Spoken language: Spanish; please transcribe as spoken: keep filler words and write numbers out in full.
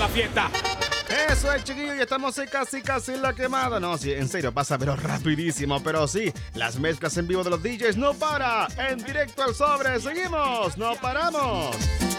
fiesta. Eso es, chiquillos, y estamos en casi casi en la quemada. No, sí, en serio, pasa pero rapidísimo. Pero sí, las mezclas en vivo de los D Js no para. En directo al sobre, seguimos, no paramos.